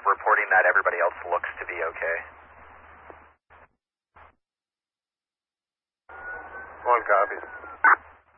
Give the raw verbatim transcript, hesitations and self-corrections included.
reporting that everybody else looks to be okay. One copy.